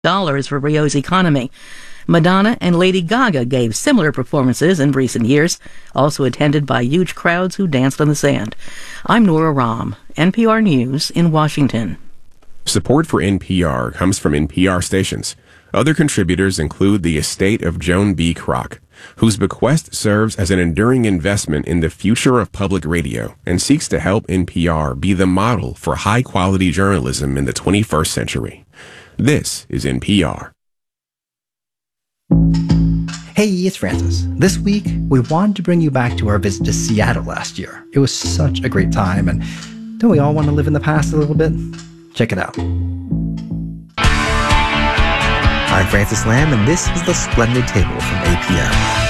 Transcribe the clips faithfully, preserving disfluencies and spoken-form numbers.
dollars for Rio's economy. Madonna and Lady Gaga gave similar performances in recent years, also attended by huge crowds who danced on the sand. I'm Nora Rahm, N P R News in Washington. Support for N P R comes from N P R stations. Other contributors include the estate of Joan B. Kroc, whose bequest serves as an enduring investment in the future of public radio and seeks to help N P R be the model for high-quality journalism in the twenty-first century. This is N P R. Hey, it's Francis. This week, we wanted to bring you back to our visit to Seattle last year. It was such a great time, and don't we all want to live in the past a little bit? Check it out. I'm Francis Lamb, and this is The Splendid Table from A P M.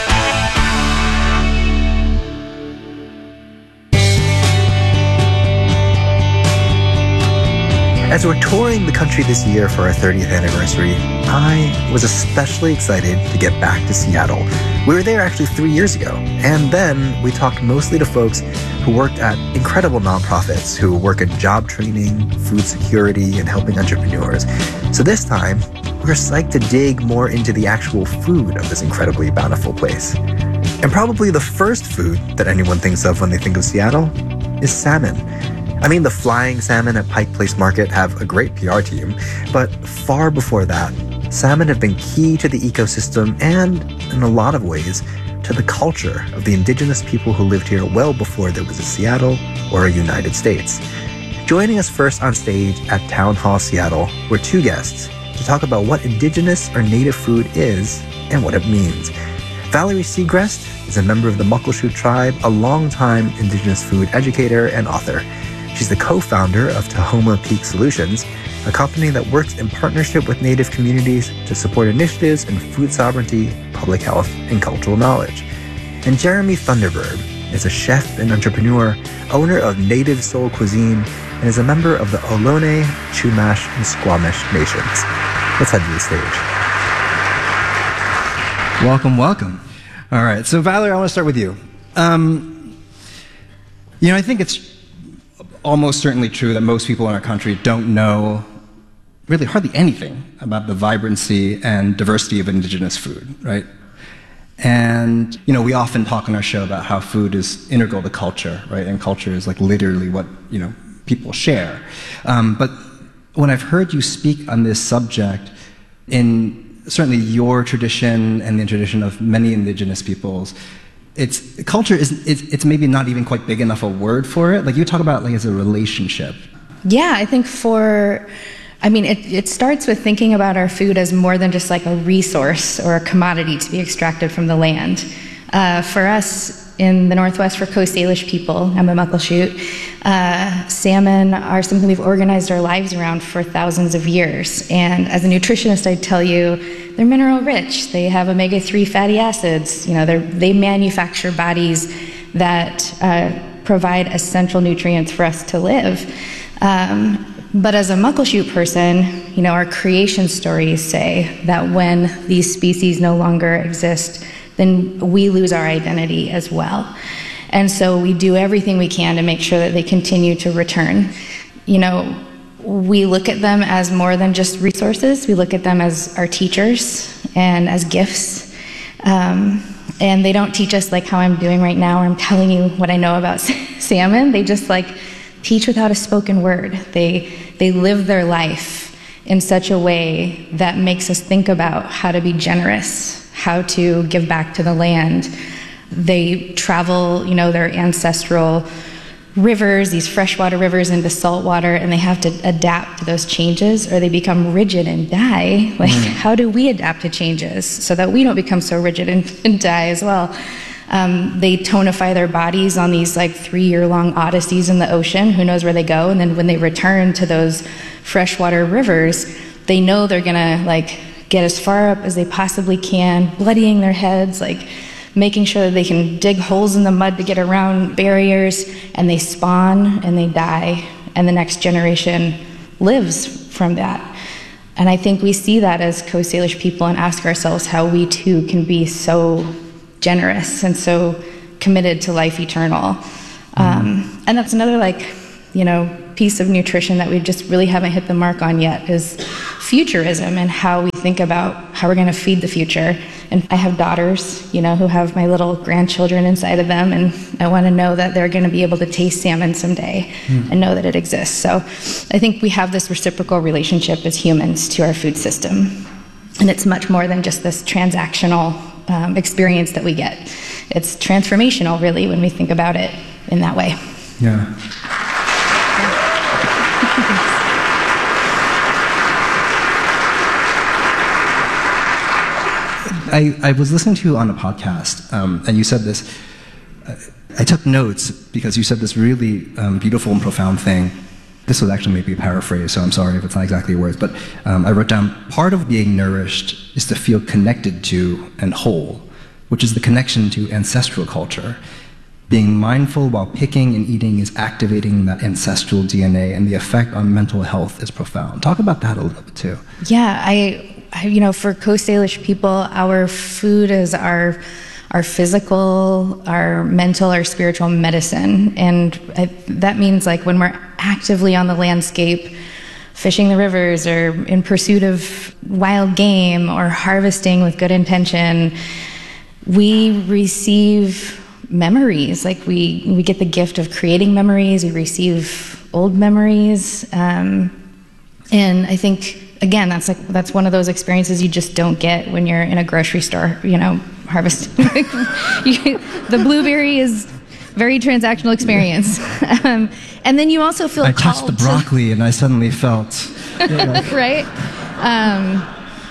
As we're touring the country this year for our thirtieth anniversary, I was especially excited to get back to Seattle. We were there actually three years ago, and then we talked mostly to folks who worked at incredible nonprofits who work in job training, food security, and helping entrepreneurs. So this time, we're psyched to dig more into the actual food of this incredibly bountiful place. And probably the first food that anyone thinks of when they think of Seattle is salmon. I mean, the Flying Salmon at Pike Place Market have a great P R team, but far before that, salmon have been key to the ecosystem and, in a lot of ways, to the culture of the indigenous people who lived here well before there was a Seattle or a United States. Joining us first on stage at Town Hall Seattle were two guests to talk about what indigenous or native food is and what it means. Valerie Segrest is a member of the Muckleshoot tribe, a longtime indigenous food educator and author. She's the co-founder of Tahoma Peak Solutions, a company that works in partnership with Native communities to support initiatives in food sovereignty, public health, and cultural knowledge. And Jeremy Thunderbird is a chef and entrepreneur, owner of Native Soul Cuisine, and is a member of the Ohlone, Chumash, and Squamish nations. Let's head to the stage. Welcome, welcome. All right, so Valerie, I want to start with you. Um, you know, I think it's almost certainly true that most people in our country don't know really hardly anything about the vibrancy and diversity of indigenous food, right? And, you know, we often talk on our show about how food is integral to culture, right? And culture is like literally what, you know, people share. Um, but when I've heard you speak on this subject, in certainly your tradition and the tradition of many indigenous peoples, it's culture is it's, it's maybe not even quite big enough a word for it. Like you talk about like as a relationship. Yeah, I think for, I mean, it, it starts with thinking about our food as more than just like a resource or a commodity to be extracted from the land. Uh, for us in the Northwest, for Coast Salish people, I'm a Muckleshoot, uh, salmon are something we've organized our lives around for thousands of years. And as a nutritionist, I'd tell you, they're mineral rich. They have omega three fatty acids. You know, they they manufacture bodies that uh, provide essential nutrients for us to live. Um, but as a Muckleshoot person, you know, our creation stories say that when these species no longer exist, then we lose our identity as well. And so we do everything we can to make sure that they continue to return. You know, we look at them as more than just resources. We look at them as our teachers and as gifts. Um, and they don't teach us like how I'm doing right now, where I'm telling you what I know about salmon. They just like teach without a spoken word. They, they live their life in such a way that makes us think about how to be generous, how to give back to the land. They travel, you know, their ancestral rivers, these freshwater rivers into saltwater, and they have to adapt to those changes or they become rigid and die. Like, mm. how do we adapt to changes so that we don't become so rigid and, and die as well? Um, they tonify their bodies on these like three-year-long odysseys in the ocean. Who knows where they go? And then when they return to those freshwater rivers, they know they're gonna like get as far up as they possibly can, bloodying their heads, like making sure that they can dig holes in the mud to get around barriers, and they spawn and they die, and the next generation lives from that. And I think we see that as Coast Salish people and ask ourselves how we too can be so generous and so committed to life eternal. Mm-hmm. Um, and that's another like, you know, piece of nutrition that we just really haven't hit the mark on yet is futurism and how we think about how we're going to feed the future. And I have daughters, you know, who have my little grandchildren inside of them, and I want to know that they're going to be able to taste salmon someday mm. and know that it exists. So I think we have this reciprocal relationship as humans to our food system. And it's much more than just this transactional um, experience that we get. It's transformational, really, when we think about it in that way. Yeah. I, I was listening to you on a podcast, um, and you said this. Uh, I took notes because you said this really um, beautiful and profound thing. This was actually maybe a paraphrase, so I'm sorry if it's not exactly your words, but um, I wrote down, part of being nourished is to feel connected to and whole, which is the connection to ancestral culture. Being mindful while picking and eating is activating that ancestral D N A, and the effect on mental health is profound. Talk about that a little bit too. Yeah, I, I you know, for Coast Salish people, our food is our our physical, our mental, our spiritual medicine. And I, that means like when we're actively on the landscape, fishing the rivers or in pursuit of wild game or harvesting with good intention, we receive memories. Like we, we get the gift of creating memories, we receive old memories. Um, and I think, again, that's like, that's one of those experiences you just don't get when you're in a grocery store, you know, harvest. you, the blueberry is very transactional experience. Um, and then you also feel I called touched the broccoli to, and I suddenly felt... You know. Right? Um,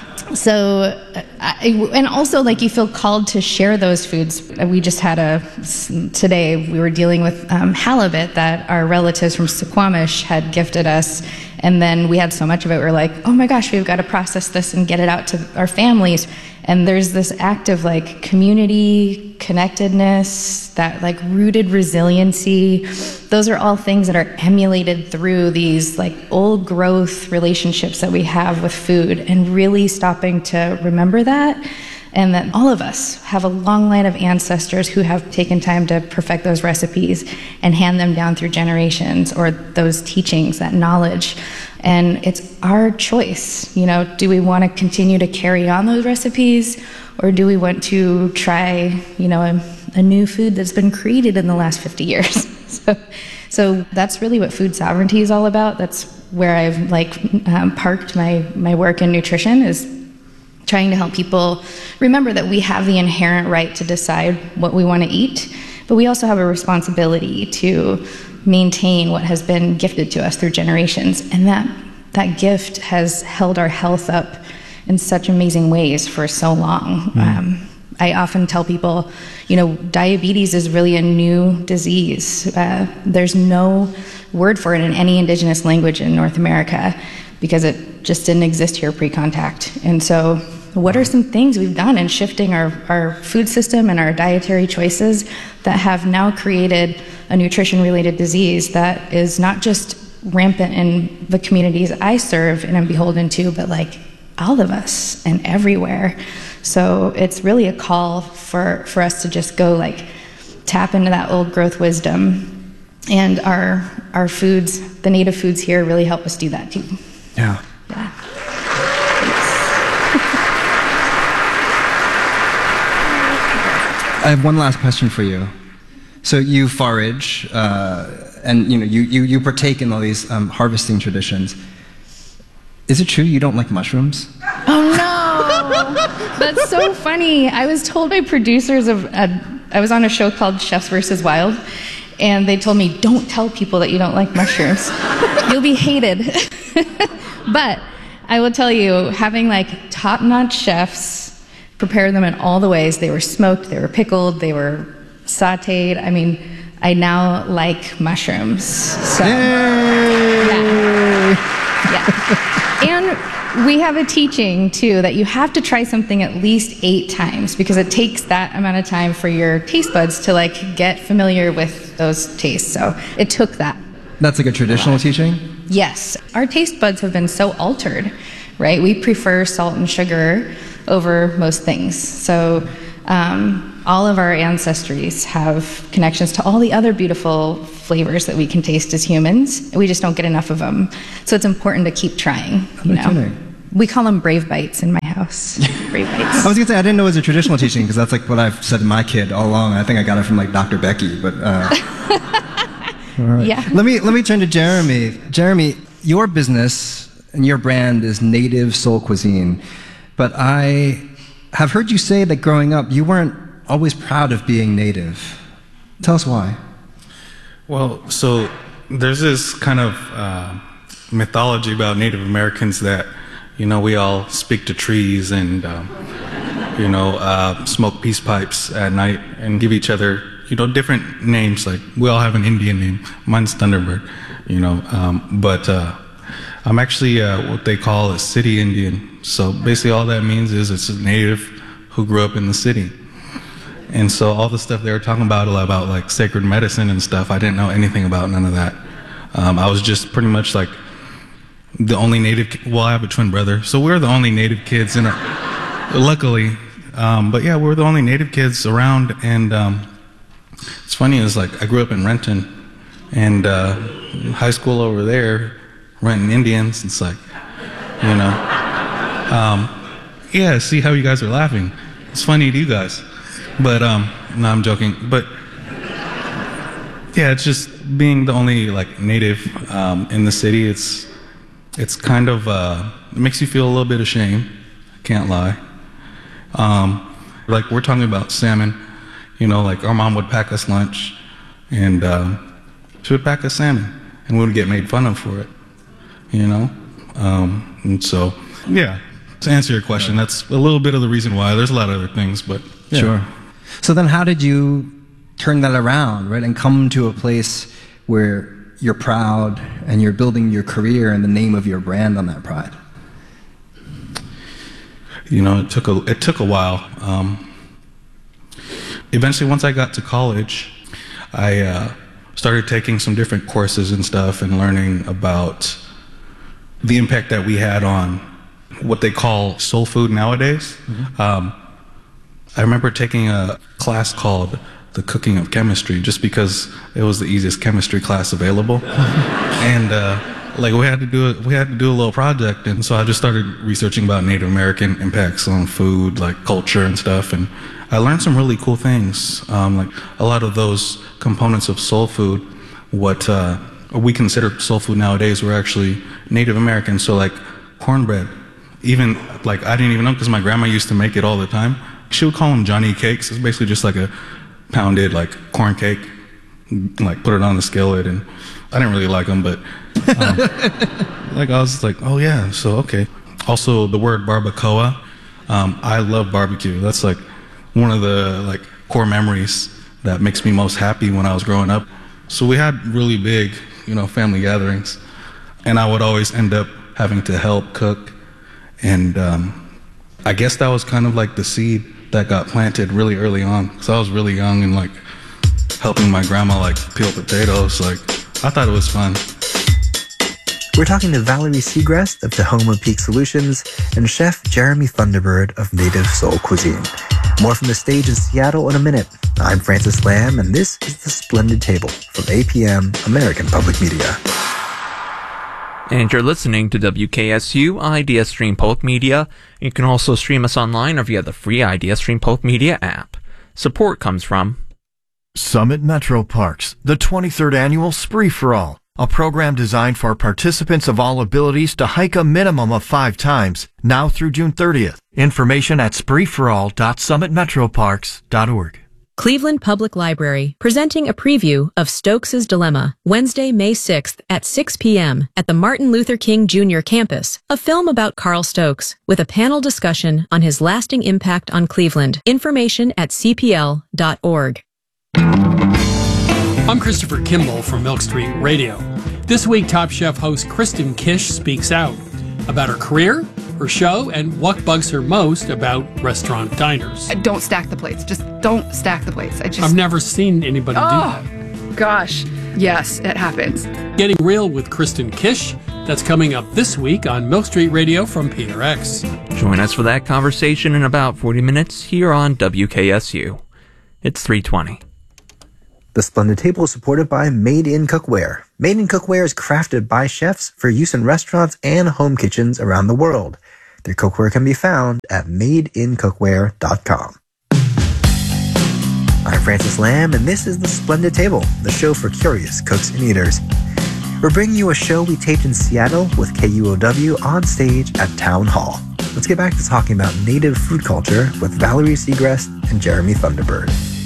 so, I, and also like you feel called to share those foods. We just had a, today we were dealing with um, halibut that our relatives from Suquamish had gifted us. And then we had so much of it, we we're like, oh my gosh, we've got to process this and get it out to our families. And there's this act of like community connectedness, that like rooted resiliency. Those are all things that are emulated through these like old growth relationships that we have with food, and really stopping to remember that. And that all of us have a long line of ancestors who have taken time to perfect those recipes and hand them down through generations, or those teachings, that knowledge. And it's our choice, you know, do we want to continue to carry on those recipes, or do we want to try, you know, a, a new food that's been created in the last fifty years? so, so that's really what food sovereignty is all about. That's where I've like um, parked my, my work in nutrition, is trying to help people remember that we have the inherent right to decide what we want to eat, but we also have a responsibility to maintain what has been gifted to us through generations. And that that gift has held our health up in such amazing ways for so long. Mm. Um, I often tell people, you know, diabetes is really a new disease. Uh, there's no word for it in any indigenous language in North America, because it just didn't exist here pre-contact. And so what are some things we've done in shifting our, our food system and our dietary choices that have now created a nutrition-related disease that is not just rampant in the communities I serve and am beholden to, but like all of us and everywhere. So it's really a call for, for us to just go like tap into that old growth wisdom. And our, our foods, the native foods here, really help us do that too. Yeah. Yeah. I have one last question for you. So you forage, uh, and you know you, you, you partake in all these um, harvesting traditions. Is it true you don't like mushrooms? Oh no, that's so funny. I was told by producers of a, I was on a show called Chefs versus Wild, and they told me, don't tell people that you don't like mushrooms. You'll be hated. But I will tell you, having like top-notch chefs prepare them in all the ways. They were smoked, they were pickled, they were sauteed. I mean, I now like mushrooms. So, yeah. yeah. And we have a teaching, too, that you have to try something at least eight times, because it takes that amount of time for your taste buds to like get familiar with those tastes. So it took that. That's like a traditional teaching? Yes. Our taste buds have been so altered, right? We prefer salt and sugar over most things. So um, all of our ancestries have connections to all the other beautiful flavors that we can taste as humans. We just don't get enough of them. So it's important to keep trying. You know? We call them brave bites in my house. Brave bites. I was going to say, I didn't know it was a traditional teaching because that's like what I've said to my kid all along. I think I got it from like Doctor Becky, but... Uh, all right. Yeah. Let me, let me turn to Jeremy. Jeremy, your business and your brand is Native Soul Cuisine, but I have heard you say that growing up, you weren't always proud of being Native. Tell us why. Well, so there's this kind of uh, mythology about Native Americans that, you know, we all speak to trees and, um, you know, uh, smoke peace pipes at night and give each other, you know, different names. Like, we all have an Indian name. Mine's Thunderbird, you know, um, but uh, I'm actually uh, what they call a city Indian. So basically all that means is it's a native who grew up in the city. And so all the stuff they were talking about, about like sacred medicine and stuff, I didn't know anything about none of that. Um, I was just pretty much like the only native, well, I have a twin brother, so we're the only native kids in our, luckily. Um, but yeah, we're the only native kids around, and um, it's funny, is like I grew up in Renton, and uh, high school over there, Renton Indians, it's like, you know, um, yeah, see how you guys are laughing. It's funny to you guys. But, um, no, I'm joking. But, yeah, it's just being the only, like, native um, in the city, it's it's kind of, uh, it makes you feel a little bit ashamed. I can't lie. Um, like, we're talking about salmon. You know, like, our mom would pack us lunch, and um, she would pack us salmon, and we would get made fun of for it, you know? Um, and so, yeah, to answer your question, that's a little bit of the reason why. There's a lot of other things, but, yeah. Sure. So then how did you turn that around, right, and come to a place where you're proud and you're building your career in the name of your brand on that pride? You know, it took a, it took a while. Um, eventually, once I got to college, I uh, started taking some different courses and stuff and learning about the impact that we had on what they call soul food nowadays. Mm-hmm. Um, I remember taking a class called The Cooking of Chemistry just because it was the easiest chemistry class available. and uh, like we had to do it, we had to do a little project, and so I just started researching about Native American impacts on food, like culture and stuff, and I learned some really cool things. Um, like a lot of those components of soul food, what uh, we consider soul food nowadays, were actually Native American. So like cornbread, even like I didn't even know because my grandma used to make it all the time. She would call them Johnny cakes. It's basically just like a pounded like corn cake, like put it on the skillet, and I didn't really like them, but um, like I was like, oh yeah, so okay. Also, the word barbacoa. Um, I love barbecue. That's like one of the like core memories that makes me most happy when I was growing up. So we had really big, you know, family gatherings, and I would always end up having to help cook, and um, I guess that was kind of like the seed that got planted really early on, because I was really young and like helping my grandma like peel potatoes. Like I thought it was fun. We're talking to Valerie Segrest of Tahoma Peak Solutions and Chef Jeremy Thunderbird of Native Soul Cuisine. More from the stage in Seattle in a minute. I'm Francis Lamb, and this is The Splendid Table from A P M, American Public Media. And you're listening to W K S U IdeaStream Public Media. You can also stream us online or via the free IdeaStream Public Media app. Support comes from Summit Metro Parks, the twenty-third Annual Spree for All, a program designed for participants of all abilities to hike a minimum of five times, now through June thirtieth. Information at spree for all dot summit metro parks dot org. Cleveland Public Library, presenting a preview of Stokes' Dilemma, Wednesday, May sixth at six p.m. at the Martin Luther King Junior campus, a film about Carl Stokes, with a panel discussion on his lasting impact on Cleveland. Information at c p l dot org. I'm Christopher Kimball from Milk Street Radio. This week, Top Chef host Kristen Kish speaks out about her career, her show, and what bugs her most about restaurant diners. Don't stack the plates. Just don't stack the plates. I just I've never seen anybody oh, do that. Gosh. Yes, it happens. Getting Real with Kristen Kish. That's coming up this week on Milk Street Radio from P R X. Join us for that conversation in about forty minutes here on W K S U. It's three twenty. The Splendid Table is supported by Made in Cookware. Made in Cookware is crafted by chefs for use in restaurants and home kitchens around the world. Their cookware can be found at made in cookware dot com. I'm Francis Lamb, and this is The Splendid Table, the show for curious cooks and eaters. We're bringing you a show we taped in Seattle with K U O W on stage at Town Hall. Let's get back to talking about native food culture with Valerie Segrest and Jeremy Thunderbird.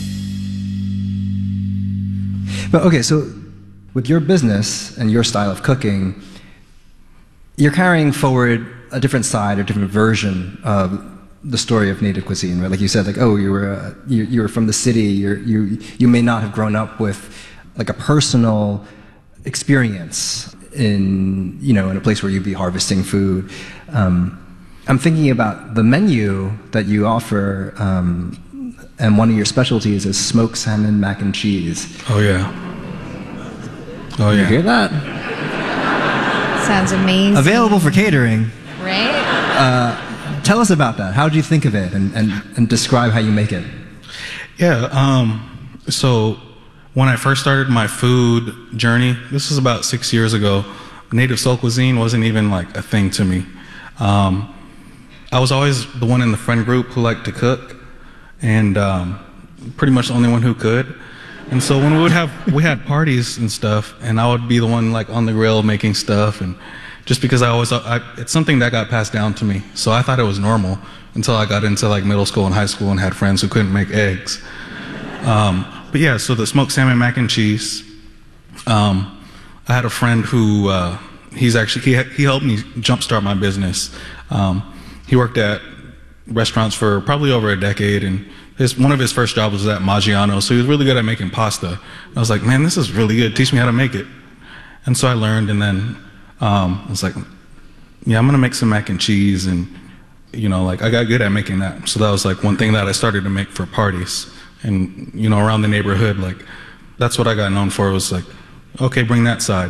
But okay, so with your business and your style of cooking, you're carrying forward a different side, a different version of the story of native cuisine, right? Like you said, like, oh, you were uh, you, you were from the city. You're, you you may not have grown up with like a personal experience in you know in a place where you'd be harvesting food. Um, I'm thinking about the menu that you offer, um, and one of your specialties is smoked salmon mac and cheese. Oh yeah. Oh yeah. You hear that? Sounds amazing. Available for catering. Right? Uh, tell us about that. How did you think of it, and, and, and describe how you make it? Yeah, um, so when I first started my food journey, this was about six years ago, native soul cuisine wasn't even like a thing to me. Um, I was always the one in the friend group who liked to cook, and um, pretty much the only one who could. And so when we would have, we had parties and stuff, and I would be the one like on the grill making stuff, and just because I always, I, it's something that got passed down to me. So I thought it was normal until I got into like middle school and high school and had friends who couldn't make eggs. Um, but yeah, so the smoked salmon mac and cheese. Um, I had a friend who, uh, he's actually, he, he helped me jumpstart my business. Um, he worked at restaurants for probably over a decade, and his, one of his first jobs was at Maggiano, so he was really good at making pasta. I was like, man, this is really good. Teach me how to make it. And so I learned, and then um, I was like, yeah, I'm going to make some mac and cheese, and, you know, like, I got good at making that. So that was, like, one thing that I started to make for parties. And, you know, around the neighborhood, like, that's what I got known for, was like, okay, bring that side.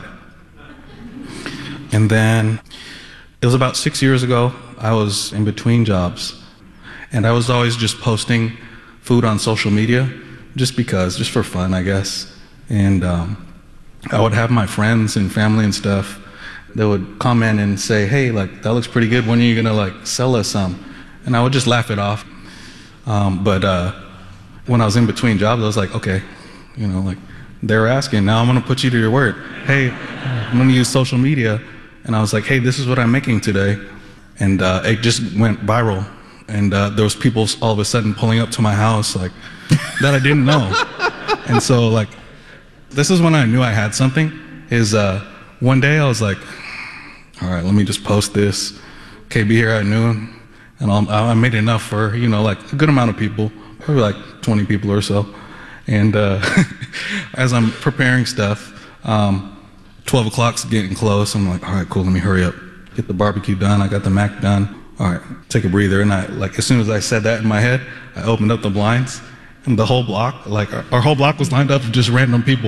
And then it was about six years ago, I was in between jobs, and I was always just posting food on social media, just because, just for fun, I guess. And um, I would have my friends and family and stuff that would comment and say, hey, like, that looks pretty good. When are you gonna like sell us some? And I would just laugh it off. Um, but uh, when I was in between jobs, I was like, okay, you know, like, they're asking, now I'm gonna put you to your word. Hey, I'm gonna use social media. And I was like, hey, this is what I'm making today. And uh, it just went viral. And uh, there was people all of a sudden pulling up to my house, like, that I didn't know. And so, like, this is when I knew I had something, is uh, one day I was like, all right, let me just post this. Okay, be here at noon. And I'll, I made enough for, you know, like, a good amount of people, probably like twenty people or so. And uh, as I'm preparing stuff, um, twelve o'clock's getting close. I'm like, all right, cool, let me hurry up. Get the barbecue done, I got the mac done. All right, take a breather. And I, like, as soon as I said that in my head, I opened up the blinds, and the whole block, like, our, our whole block was lined up with just random people.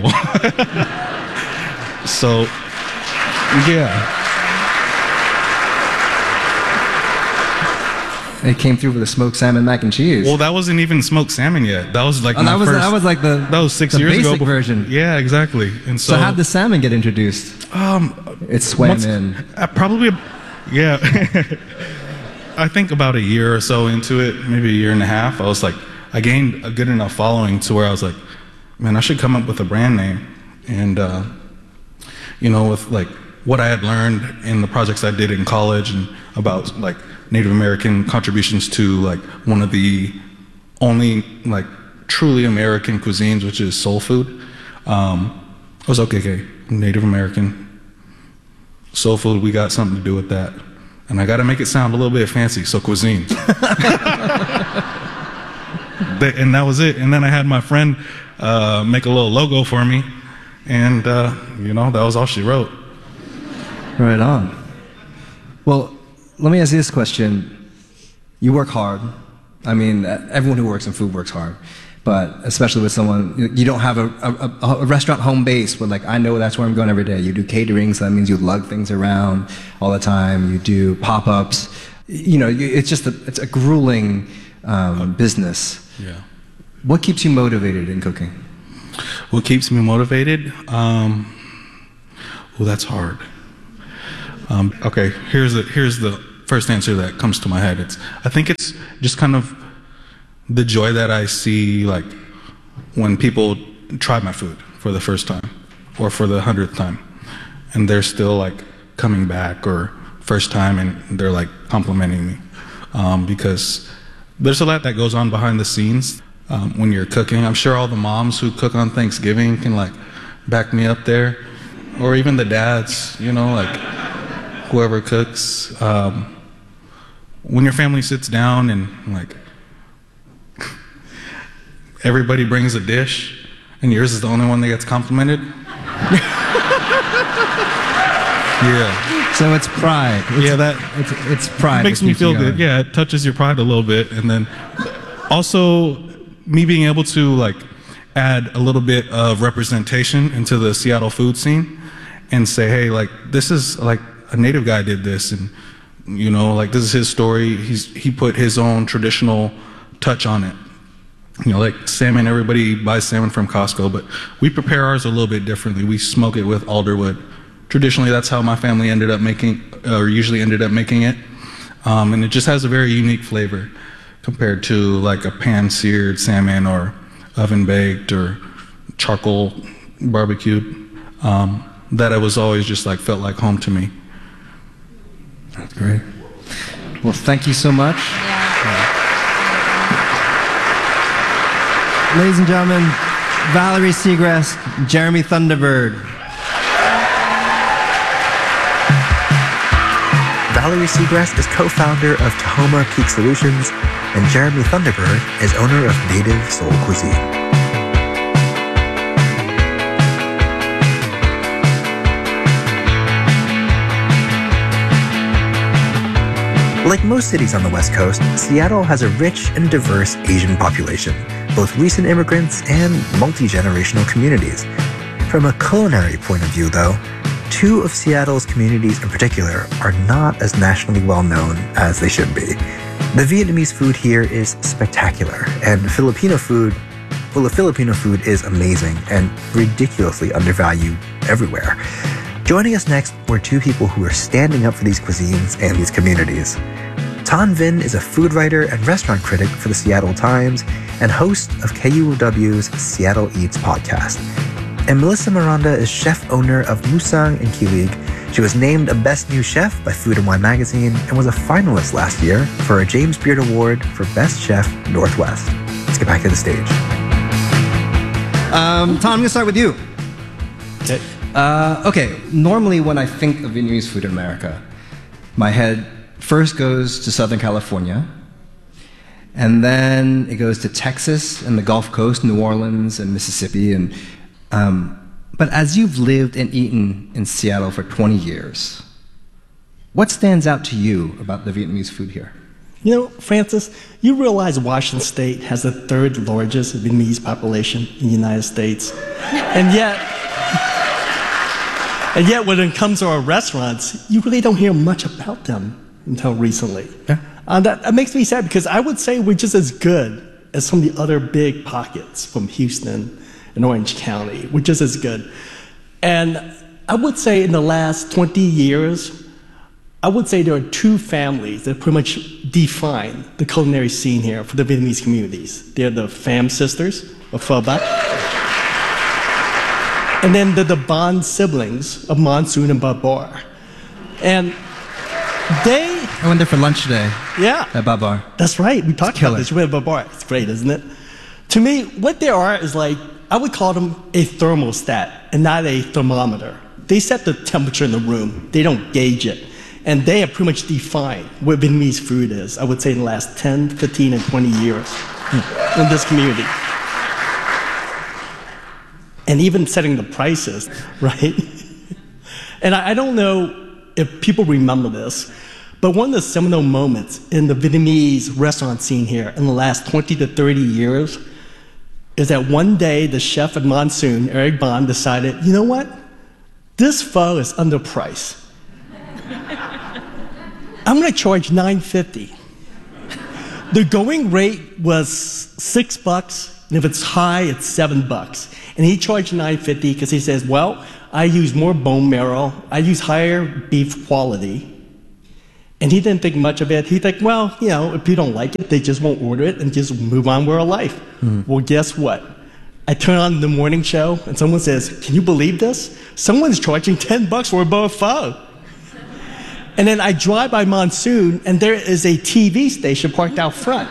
So, yeah. It came through with the smoked salmon mac and cheese. Well, that wasn't even smoked salmon yet. That was like oh, my that was first. That was like the. That was six the years basic ago. version. Yeah, exactly. And so, so how did the salmon get introduced? Um, it swam once, in. Uh, probably, a, yeah. I think about a year or so into it, maybe a year and a half. I was like, I gained a good enough following to where I was like, man, I should come up with a brand name. And uh, you know, with like what I had learned in the projects I did in college and about like Native American contributions to like one of the only like truly American cuisines, which is soul food. Um, I was okay, okay, Native American, soul food, we got something to do with that. And I got to make it sound a little bit fancy, so cuisine. And that was it. And then I had my friend uh, make a little logo for me, and uh, you know, that was all she wrote. Right on. Well, let me ask you this question. You work hard. I mean, everyone who works in food works hard. But especially with someone, you don't have a, a, a restaurant home base where, like, I know that's where I'm going every day. You do catering, so that means you lug things around all the time. You do pop-ups. You know, it's just a, it's a grueling um, business. Yeah. What keeps you motivated in cooking? What keeps me motivated? Um, well, that's hard. Um, okay, here's the here's the first answer that comes to my head. It's I think it's just kind of the joy that I see, like when people try my food for the first time or for the hundredth time, and they're still like coming back, or first time and they're like complimenting me, um, because there's a lot that goes on behind the scenes um, when you're cooking. I'm sure all the moms who cook on Thanksgiving can like back me up there, or even the dads, you know, like whoever cooks. Um, when your family sits down and like everybody brings a dish and yours is the only one that gets complimented. Yeah. So it's pride. It's, yeah, that it's, it's pride. Makes me feel good. Yeah, it touches your pride a little bit, and then also me being able to like add a little bit of representation into the Seattle food scene, and say, hey, like this is like a native guy did this, and you know, like this is his story. He's he put his own traditional touch on it. You know, like salmon. Everybody buys salmon from Costco, but we prepare ours a little bit differently. We smoke it with alderwood. Traditionally, that's how my family ended up making, or usually ended up making it. Um, and it just has a very unique flavor compared to like a pan-seared salmon or oven-baked or charcoal barbecued. Um, that it was always just like, felt like home to me. That's great. Well, thank you so much. Yeah. Uh, ladies and gentlemen, Valerie Segrest, Jeremy Thunderbird. Valerie Segrest is co-founder of Tahoma Peak Solutions, and Jeremy Thunderbird is owner of Native Soul Cuisine. Like most cities on the West Coast, Seattle has a rich and diverse Asian population, both recent immigrants and multi-generational communities. From a culinary point of view, though, two of Seattle's communities in particular are not as nationally well known as they should be. The Vietnamese food here is spectacular, and Filipino food, well, the Filipino food is amazing and ridiculously undervalued everywhere. Joining us next were two people who are standing up for these cuisines and these communities. Tan Vinh is a food writer and restaurant critic for the Seattle Times and host of K U O W's Seattle Eats podcast. And Melissa Miranda is chef-owner of Musang in Kilig. She was named a Best New Chef by Food and Wine magazine and was a finalist last year for a James Beard Award for Best Chef Northwest. Let's get back to the stage. Um, Tom, I'm going to start with you. Okay. Uh, okay, normally when I think of Vietnamese food in America, my head first goes to Southern California, and then it goes to Texas and the Gulf Coast, New Orleans and Mississippi, and Um, but as you've lived and eaten in Seattle for twenty years, what stands out to you about the Vietnamese food here? You know, Francis, you realize Washington State has the third largest Vietnamese population in the United States. And yet, and yet when it comes to our restaurants, you really don't hear much about them until recently. Yeah. Uh, that, that makes me sad because I would say we're just as good as some of the other big pockets from Houston in Orange County, which is as good. And I would say in the last twenty years, I would say there are two families that pretty much define the culinary scene here for the Vietnamese communities. They're the Pham sisters, or Pho Bat, and then they're the Bond siblings of Monsoon and Babar. And they... I went there for lunch today. Yeah. At Babar. That's right, we talked about this with Babar. It's great, isn't it? To me, what they are is like, I would call them a thermostat and not a thermometer. They set the temperature in the room. They don't gauge it. And they have pretty much defined what Vietnamese food is, I would say in the last ten, fifteen, and twenty years in this community. And even setting the prices, right? And I, I don't know if people remember this, but one of the seminal moments in the Vietnamese restaurant scene here in the last twenty to thirty years is that one day the chef at Monsoon, Eric Bond, decided, you know what? This pho is underpriced. I'm gonna charge nine fifty. The going rate was six bucks, and if it's high, it's seven bucks. And he charged nine fifty because he says, well, I use more bone marrow, I use higher beef quality, And he didn't think much of it. He think, well, you know, if you don't like it, they just won't order it and just move on with our life. Mm. Well, guess what? I turn on the morning show and someone says, can you believe this? Someone's charging ten bucks for a bowl of pho. And then I drive by Monsoon and there is a T V station parked out front.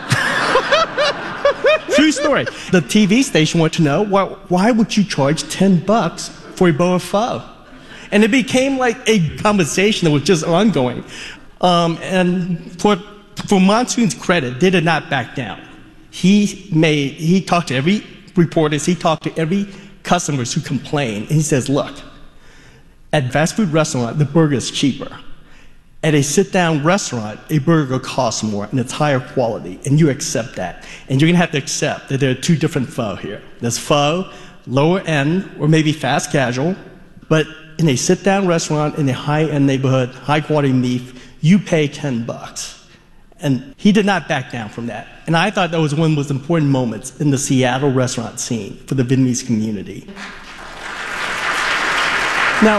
True story. The T V station wanted to know, why, why would you charge ten bucks for a bowl of pho? And it became like a conversation that was just ongoing. Um, and for, for Monsoon's credit, they did not back down. He made, he talked to every reporters, he talked to every customers who complained, and he says, look, at fast food restaurant, the burger is cheaper. At a sit-down restaurant, a burger costs more and it's higher quality, and you accept that. And you're gonna have to accept that there are two different pho here. There's pho, lower end, or maybe fast casual, but in a sit-down restaurant in a high-end neighborhood, high-quality beef, you pay ten bucks. And he did not back down from that. And I thought that was one of the most important moments in the Seattle restaurant scene for the Vietnamese community. Now,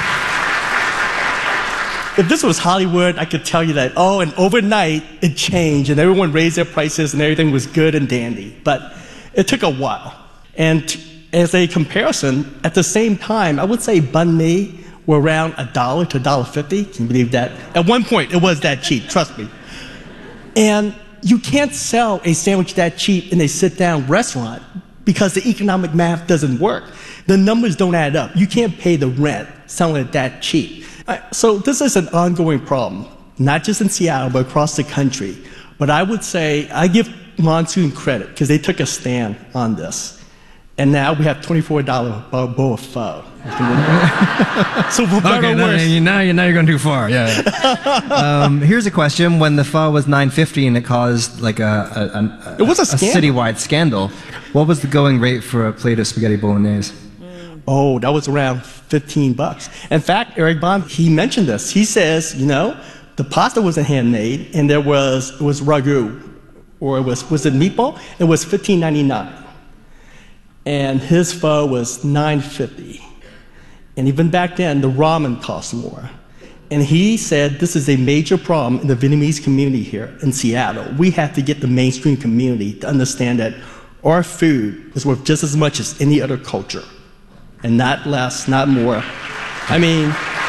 if this was Hollywood, I could tell you that, oh, and overnight it changed and everyone raised their prices and everything was good and dandy. But it took a while. And as a comparison, at the same time, I would say banh mi were around a dollar to a dollar fifty. Can you believe that? At one point, it was that cheap, trust me. And you can't sell a sandwich that cheap in a sit-down restaurant because the economic math doesn't work. The numbers don't add up. You can't pay the rent selling it that cheap. So this is an ongoing problem, not just in Seattle, but across the country. But I would say, I give Monsoon credit because they took a stand on this. And now we have twenty-four dollars bowl of pho. So for better okay, or no, worse. no, now, you're, now you're going too far. Yeah. um, here's a question: when the pho was nine fifty and it caused like a, a, a, it was a, a scandal. citywide scandal, what was the going rate for a plate of spaghetti bolognese? Oh, that was around fifteen bucks. In fact, Eric Bond, he mentioned this. He says, you know, the pasta wasn't handmade, and there was it was ragu, or it was was it meatball? It was fifteen ninety-nine. And his pho was nine fifty. And even back then, the ramen cost more. And he said this is a major problem in the Vietnamese community here in Seattle. We have to get the mainstream community to understand that our food is worth just as much as any other culture, and not less, not more. I mean,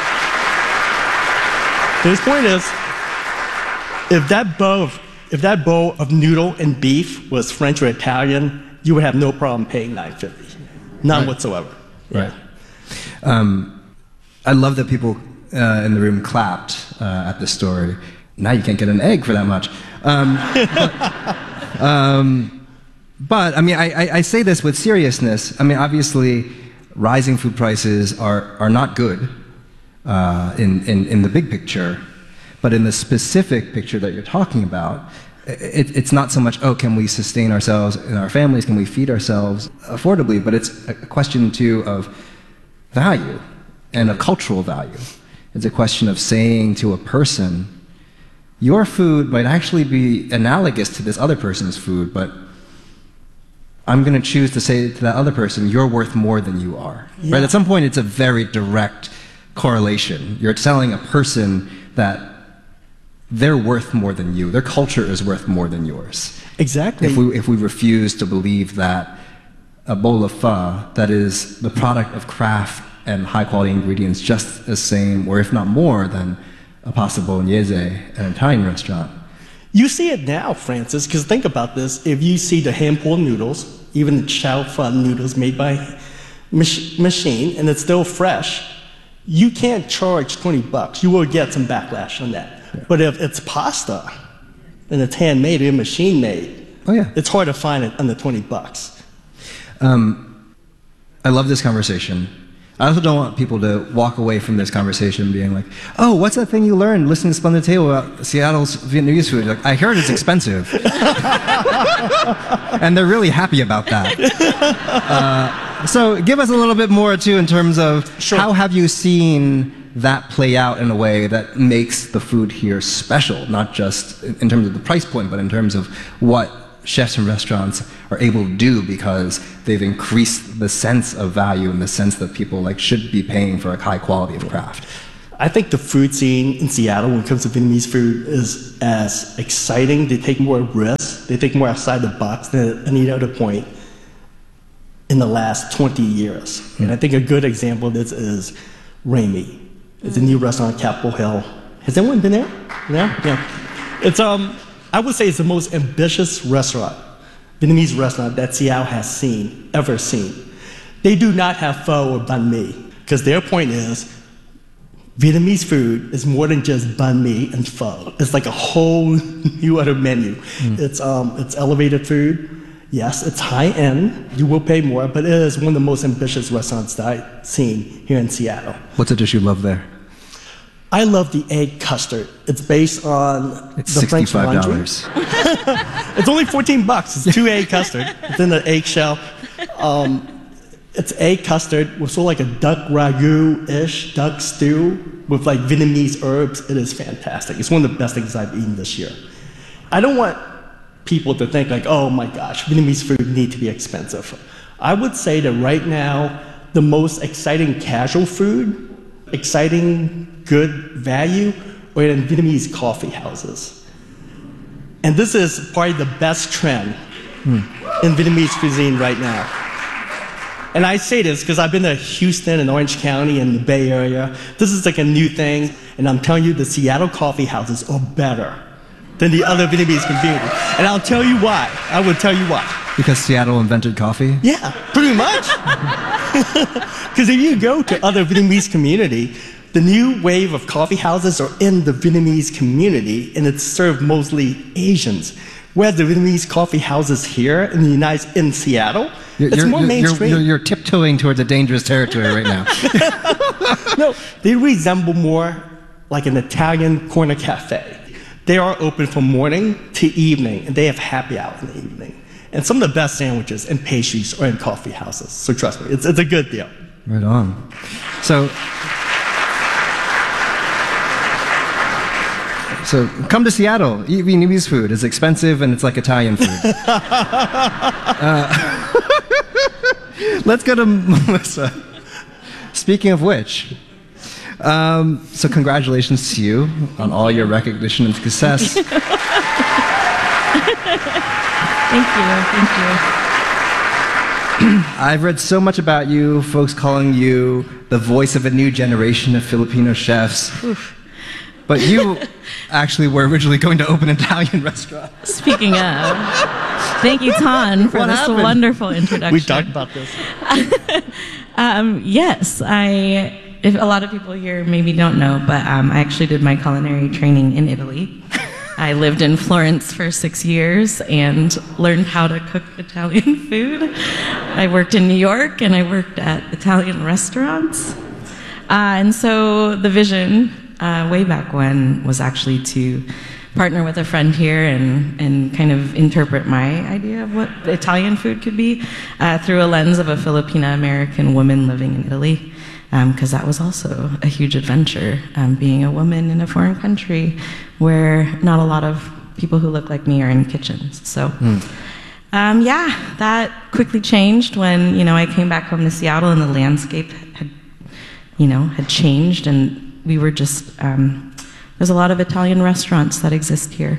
his point is, if that bowl of, if that bowl of noodle and beef was French or Italian, you would have no problem paying nine fifty, none right. whatsoever. Right. Um, I love that people uh, in the room clapped uh, at this story. Now you can't get an egg for that much. Um, but, um, but I mean, I, I, I say this with seriousness. I mean, obviously, rising food prices are are not good uh, in, in in the big picture, but in the specific picture that you're talking about. It, it's not so much, oh, can we sustain ourselves and our families, can we feed ourselves affordably, but it's a question, too, of value and a cultural value. It's a question of saying to a person, your food might actually be analogous to this other person's food, but I'm going to choose to say to that other person, you're worth more than you are. Yeah. Right? At some point, it's a very direct correlation. You're telling a person that they're worth more than you. Their culture is worth more than yours. Exactly. If we, if we refuse to believe that a bowl of pho that is the product of craft and high-quality ingredients just the same, or if not more, than a pasta bolognese at an Italian restaurant. You see it now, Francis, because think about this. If you see the hand-pulled noodles, even the chow fun noodles made by mach- machine, and it's still fresh, you can't charge twenty bucks. You will get some backlash on that. But if it's pasta and it's handmade or machine made, oh yeah, it's hard to find it under twenty bucks. Um, I love this conversation. I also don't want people to walk away from this conversation being like, "Oh, what's that thing you learned listening to Splendid Table about Seattle's Vietnamese food?" Like, I heard it's expensive, and they're really happy about that. Uh, so, give us a little bit more too in terms of sure. How have you seen that play out in a way that makes the food here special, not just in terms of the price point, but in terms of what chefs and restaurants are able to do because they've increased the sense of value and the sense that people like should be paying for a high quality of craft. I think the food scene in Seattle when it comes to Vietnamese food is as exciting. They take more risks. They think more outside the box than any other point in the last twenty years. Mm. And I think a good example of this is Remy. It's a new restaurant on Capitol Hill. Has anyone been there? Yeah? Yeah. It's, um, I would say it's the most ambitious restaurant, Vietnamese restaurant that Seattle has seen, ever seen. They do not have pho or banh mi, because their point is Vietnamese food is more than just banh mi and pho. It's like a whole new other menu. Mm. It's, um, it's elevated food. Yes, it's high-end. You will pay more, but it is one of the most ambitious restaurants that I've seen here in Seattle. What's a dish you love there? I love the egg custard. It's based on it's the French sixty-five dollars. It's only fourteen bucks. It's two egg custard. It's in the eggshell. Um, it's egg custard with sort of like a duck ragu-ish, duck stew with like Vietnamese herbs. It is fantastic. It's one of the best things I've eaten this year. I don't want people to think like, oh my gosh, Vietnamese food need to be expensive. I would say that right now, the most exciting casual food, exciting good value, are in Vietnamese coffee houses. And this is probably the best trend hmm. in Vietnamese cuisine right now. And I say this because I've been to Houston and Orange County and the Bay Area. This is like a new thing, and I'm telling you, the Seattle coffee houses are better than the other Vietnamese community. And I'll tell you why. I will tell you why. Because Seattle invented coffee? Yeah, pretty much. Because if you go to other Vietnamese community, the new wave of coffee houses are in the Vietnamese community, and it's served mostly Asians. Whereas the Vietnamese coffee houses here in the United in Seattle, you're, it's you're, more you're, mainstream. You're, you're tiptoeing towards a dangerous territory right now. No, they resemble more like an Italian corner cafe. They are open from morning to evening, and they have happy hour in the evening. And some of the best sandwiches and pastries are in coffee houses. So trust me, it's, it's a good deal. Right on. So, so come to Seattle. Eat Vietnamese food. It's expensive, and it's like Italian food. uh, let's go to Melissa. Speaking of which, um, so congratulations to you on all your recognition and success. Thank you, thank you. I've read so much about you, folks calling you the voice of a new generation of Filipino chefs. Oof. But you actually were originally going to open an Italian restaurant. Speaking of, thank you, Tan, for what this happened? wonderful introduction. We talked about this. um, yes, I. If a lot of people here maybe don't know, but um, I actually did my culinary training in Italy. I lived in Florence for six years and learned how to cook Italian food. I worked in New York and I worked at Italian restaurants. Uh, and so the vision uh, way back when was actually to partner with a friend here and, and kind of interpret my idea of what Italian food could be uh, through a lens of a Filipina-American woman living in Italy. Because um, that was also a huge adventure, um, being a woman in a foreign country where not a lot of people who look like me are in kitchens. So, mm. um, yeah, that quickly changed when, you know, I came back home to Seattle and the landscape had, you know, had changed, and we were just, um, there's a lot of Italian restaurants that exist here.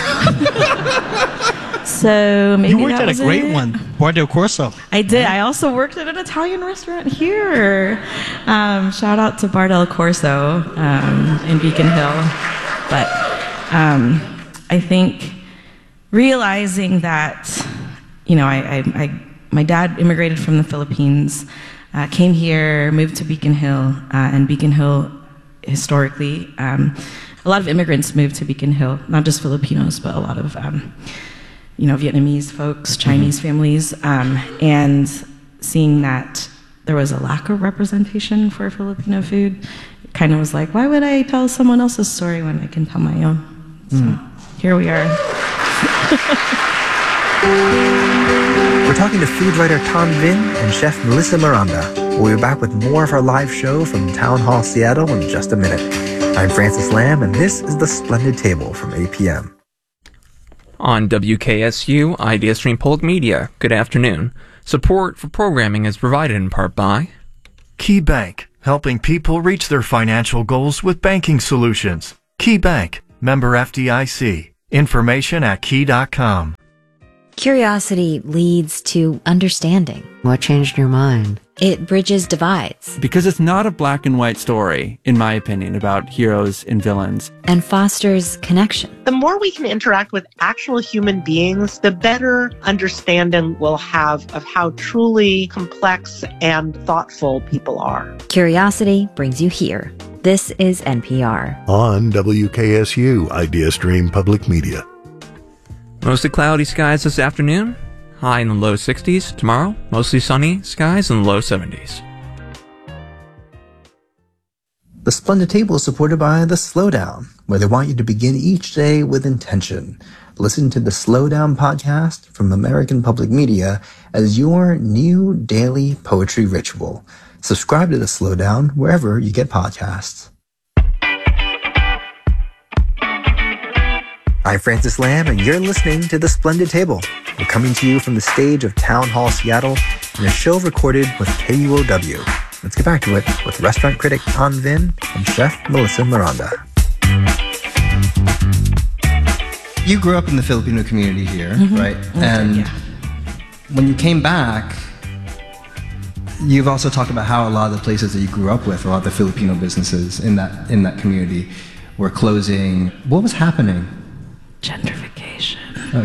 So maybe you worked that at was a great it. one, Bar del Corso. I did. I also worked at an Italian restaurant here. Um, shout out to Bar del Corso um, in Beacon Hill. But um, I think realizing that, you know, I, I, I my dad immigrated from the Philippines, uh, came here, moved to Beacon Hill, uh, and Beacon Hill historically, um, a lot of immigrants moved to Beacon Hill, not just Filipinos, but a lot of um, you know, Vietnamese folks, Chinese mm-hmm. families, um, and seeing that there was a lack of representation for Filipino food, it kind of was like, why would I tell someone else's story when I can tell my own? So mm. here we are. We're talking to food writer Tan Vinh and chef Melissa Miranda. We'll be back with more of our live show from Town Hall Seattle in just a minute. I'm Francis Lamb, and this is The Splendid Table from A P M. On W K S U IdeaStream Polk Media, good afternoon. Support for programming is provided in part by Key Bank, helping people reach their financial goals with banking solutions. Key Bank, member F D I C. Information at key dot com. Curiosity leads to understanding. What changed your mind? It bridges divides. Because it's not a black and white story, in my opinion, about heroes and villains. And fosters connection. The more we can interact with actual human beings, the better understanding we'll have of how truly complex and thoughtful people are. Curiosity brings you here. This is N P R. On W K S U Idea Stream Public Media. Mostly cloudy skies this afternoon. High in the low sixties. Tomorrow, mostly sunny skies in the low seventies. The Splendid Table is supported by The Slowdown, where they want you to begin each day with intention. Listen to the Slowdown podcast from American Public Media as your new daily poetry ritual. Subscribe to The Slowdown wherever you get podcasts. I'm Francis Lamb, and you're listening to The Splendid Table. We're coming to you from the stage of Town Hall Seattle in a show recorded with K U O W. Let's get back to it with restaurant critic Tan Vinh and chef Melissa Miranda. You grew up in the Filipino community here, Mm-hmm. right? Mm-hmm. And Yeah. when you came back, you've also talked about how a lot of the places that you grew up with, a lot of the Filipino businesses in that in that community were closing. What was happening? Gentrification.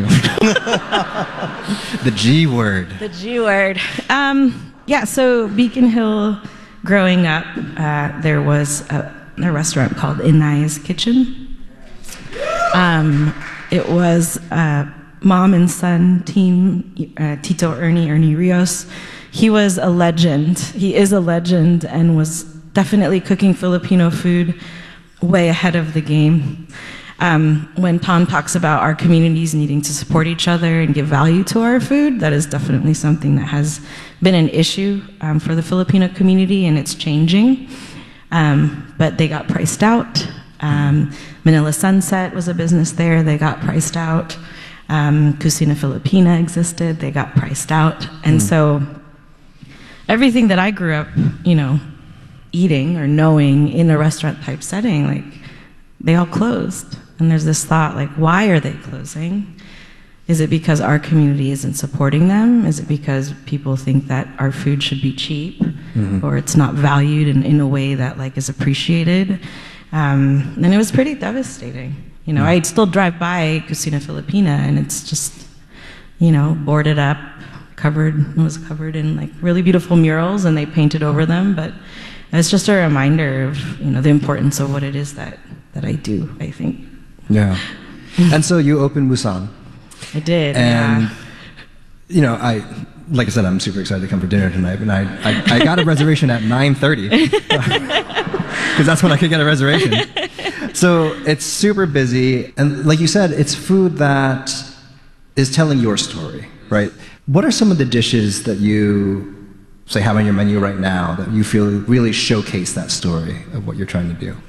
The G word. The G word. Um, yeah, so Beacon Hill, growing up, uh, there was a, a restaurant called Inay's Kitchen. Um, it was a mom and son team, uh, Tito Ernie, Ernie Rios. He was a legend. He is a legend and was definitely cooking Filipino food way ahead of the game. Um, when Tan talks about our communities needing to support each other and give value to our food, that is definitely something that has been an issue um, for the Filipino community, and it's changing. Um, but they got priced out. Um, Manila Sunset was a business there. They got priced out. Um, Cucina Filipina existed. They got priced out. And mm. so everything that I grew up, you know, eating or knowing in a restaurant type setting, like, they all closed. And there's this thought, like, why are they closing? Is it because our community isn't supporting them? Is it because people think that our food should be cheap, mm-hmm. or it's not valued in, in a way that, like, is appreciated? Um, and it was pretty devastating. You know, mm-hmm. I'd still drive by Cucina Filipina, and it's just, you know, boarded up, covered, it was covered in, like, really beautiful murals, and they painted over them, but it's just a reminder of, you know, the importance of what it is that, that I do, I think. Yeah. And so you opened Busan. I did, and, yeah. you know, I, like I said, I'm super excited to come for dinner tonight, and I, I, I got a reservation at nine thirty, because that's when I could get a reservation. So it's super busy, and like you said, it's food that is telling your story, right? What are some of the dishes that you, say, have on your menu right now that you feel really showcase that story of what you're trying to do?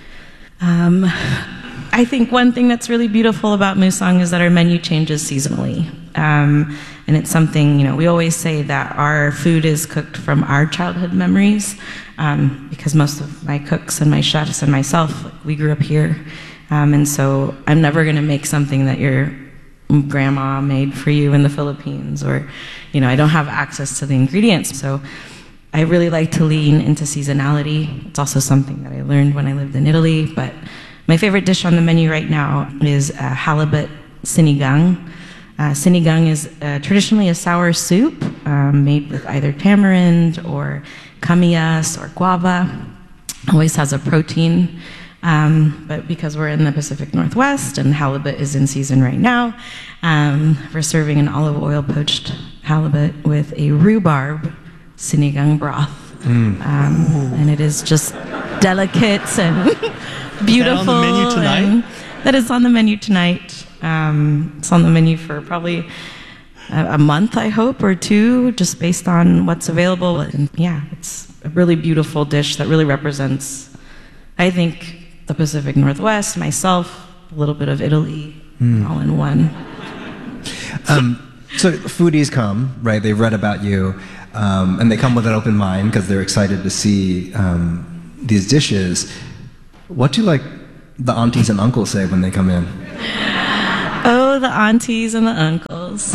Um, I think one thing that's really beautiful about Musang is that our menu changes seasonally. Um, and it's something, you know, we always say that our food is cooked from our childhood memories, um, because most of my cooks and my chefs and myself, like, we grew up here. Um, and so I'm never going to make something that your grandma made for you in the Philippines, or, you know, I don't have access to the ingredients. So I really like to lean into seasonality. It's also something that I learned when I lived in Italy, but my favorite dish on the menu right now is uh, halibut sinigang. Uh, sinigang is uh, traditionally a sour soup um, made with either tamarind or kamiyas or guava. Always has a protein, um, but because we're in the Pacific Northwest and halibut is in season right now, um, we're serving an olive oil poached halibut with a rhubarb sinigang broth. Mm. Um, and it is just delicate and beautiful. Is that on the menu tonight? That is on the menu tonight. Um, it's on the menu for probably a, a month, I hope, or two, just based on what's available. And yeah, it's a really beautiful dish that really represents, I think, the Pacific Northwest, myself, a little bit of Italy, mm. all in one. Um, so foodies come, right? They've read about you. um, and they come with an open mind because they're excited to see um, these dishes. What do like the aunties and uncles say when they come in? Oh, the aunties and the uncles.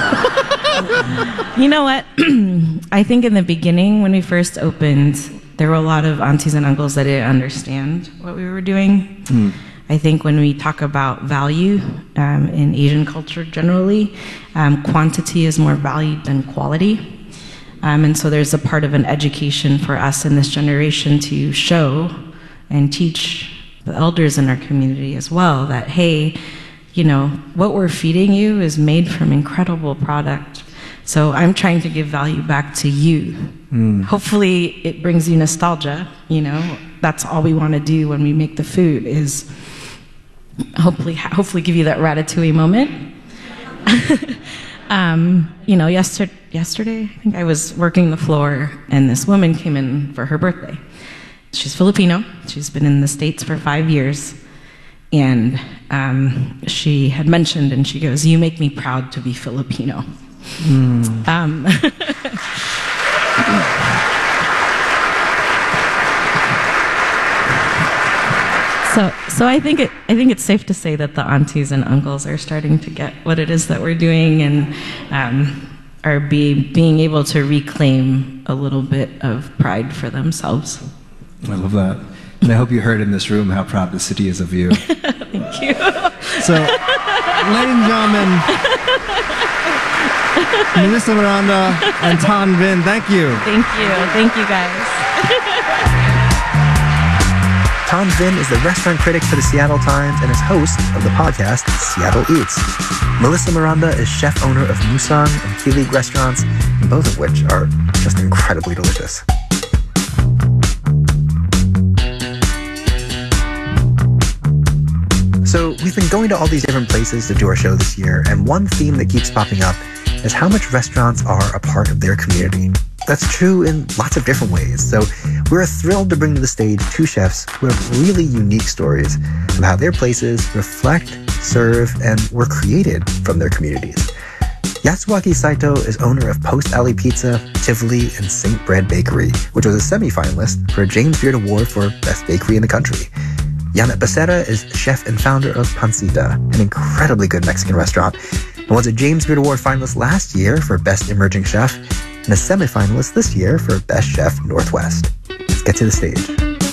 You know what? I think in the beginning, when we first opened, there were a lot of aunties and uncles that didn't understand what we were doing. Mm. I think when we talk about value um, in Asian culture generally, um, quantity is more valued than quality. Um, and so there's a part of an education for us in this generation to show and teach the elders in our community as well that, hey, you know, what we're feeding you is made from incredible product. So I'm trying to give value back to you. Mm. Hopefully it brings you nostalgia, you know. That's all we want to do when we make the food is hopefully hopefully give you that ratatouille moment. um, you know, yesterday, yesterday, I think I was working the floor and this woman came in for her birthday. She's Filipino. She's been in the States for five years. And um, she had mentioned, and she goes, "You make me proud to be Filipino." Mm. Um, so, so I think it. I think it's safe to say that the aunties and uncles are starting to get what it is that we're doing, and um, are be, being able to reclaim a little bit of pride for themselves. I love that. And I hope you heard in this room how proud the city is of you. Thank you. So, ladies and gentlemen, Melissa Miranda and Tan Vinh, thank you. Thank you. Thank you, guys. Tan Vinh is the restaurant critic for the Seattle Times and is host of the podcast Seattle Eats. Melissa Miranda is chef owner of Musang and Kilig restaurants, both of which are just incredibly delicious. So we've been going to all these different places to do our show this year, and one theme that keeps popping up is how much restaurants are a part of their community. That's true in lots of different ways. So we're thrilled to bring to the stage two chefs who have really unique stories of how their places reflect, serve, and were created from their communities. Yasuaki Saito is owner of Post Alley Pizza, Tivoli, and Saint Bread Bakery, which was a semi-finalist for a James Beard Award for Best Bakery in the country. Janet Becerra is chef and founder of Pancita, an incredibly good Mexican restaurant, and was a James Beard Award finalist last year for Best Emerging Chef, and a semi-finalist this year for Best Chef Northwest. Let's get to the stage.